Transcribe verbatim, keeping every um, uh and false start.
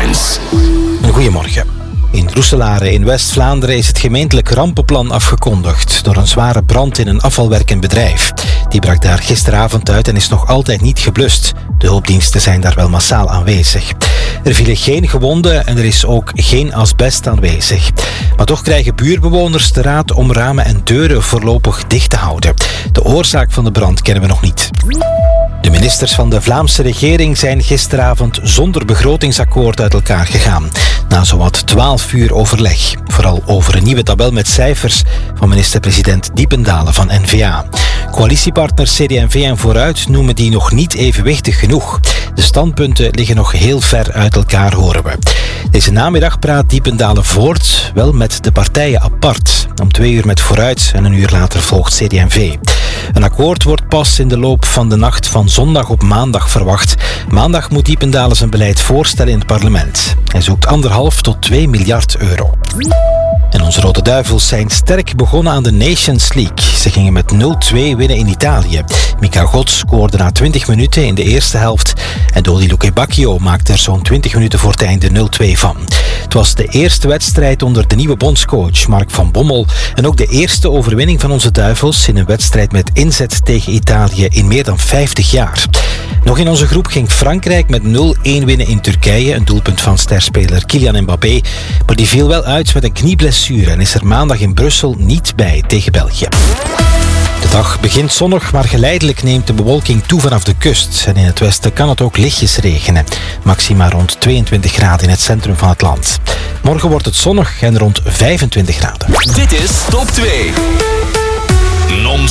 Lens. Goedemorgen. In Roeselare in West-Vlaanderen is het gemeentelijk rampenplan afgekondigd door een zware brand in een afvalwerkend bedrijf. Die brak daar gisteravond uit en is nog altijd niet geblust. De hulpdiensten zijn daar wel massaal aanwezig. Er vielen geen gewonden en er is ook geen asbest aanwezig. Maar toch krijgen buurbewoners de raad om ramen en deuren voorlopig dicht te houden. De oorzaak van de brand kennen we nog niet. De ministers van de Vlaamse regering zijn gisteravond zonder begrotingsakkoord uit elkaar gegaan. Na zowat twaalf uur overleg. Vooral over een nieuwe tabel met cijfers van minister-president Diependalen van N V A. Coalitiepartners C D en V en Vooruit noemen die nog niet evenwichtig genoeg. De standpunten liggen nog heel ver uit elkaar, horen we. Deze namiddag praat Diependalen voort, wel met de partijen apart. Om twee uur met Vooruit en een uur later volgt C D en V. Een akkoord wordt pas in de loop van de nacht van zondag op maandag verwacht. Maandag moet Diependalen zijn beleid voorstellen in het parlement. Hij zoekt anderhalf tot twee miljard euro. En onze Rode Duivels zijn sterk begonnen aan de Nations League. Ze gingen met nul twee winnen in Italië. Mika God scoorde na twintig minuten in de eerste helft. En Dodi Lukebakio maakte er zo'n twintig minuten voor het einde nul twee van. Het was de eerste wedstrijd onder de nieuwe bondscoach Mark van Bommel. En ook de eerste overwinning van onze Duivels in een wedstrijd met inzet tegen Italië in meer dan vijftig jaar. Nog in onze groep ging Frankrijk met nul een winnen in Turkije. Een doelpunt van sterspeler Kylian Mbappé. Maar die viel wel uit met een knieblessure en is er maandag in Brussel niet bij tegen België. De dag begint zonnig, maar geleidelijk neemt de bewolking toe vanaf de kust. En in het westen kan het ook lichtjes regenen. Maxima rond tweeëntwintig graden in het centrum van het land. Morgen wordt het zonnig en rond vijfentwintig graden. Dit is Top twee. Non